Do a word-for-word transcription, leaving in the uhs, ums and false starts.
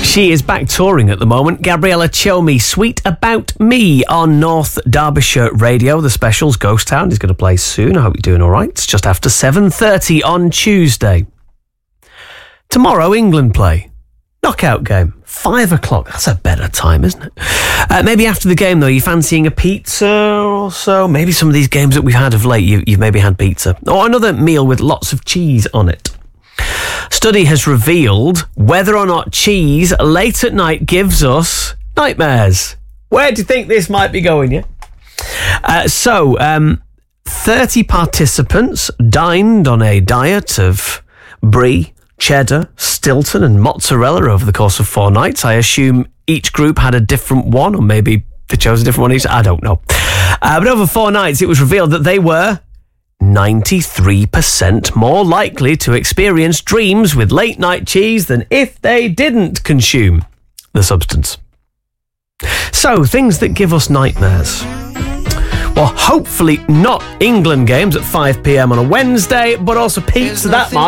She is back touring at the moment. Gabriella Chomi, Sweet About Me on North Derbyshire Radio. The specials, Ghost Town, is going to play soon. I hope you're doing all right. It's just after seven thirty on Tuesday. Tomorrow, England play. Knockout game. Five o'clock. That's a better time, isn't it? Uh, maybe after the game, though, you're fancying a pizza or so. Maybe some of these games that we've had of late, you, you've maybe had pizza. Or another meal with lots of cheese on it. Study has revealed whether or not cheese late at night gives us nightmares. Where do you think this might be going, yeah? Uh, so, um, thirty participants dined on a diet of brie, cheddar, Stilton and mozzarella over the course of four nights. I assume each group had a different one, or maybe they chose a different one each. I don't know. Uh, but over four nights, it was revealed that they were ninety-three percent more likely to experience dreams with late-night cheese than if they didn't consume the substance. So, things that give us nightmares. Well, hopefully not England games at five p.m. on a Wednesday, but also pizza, that might.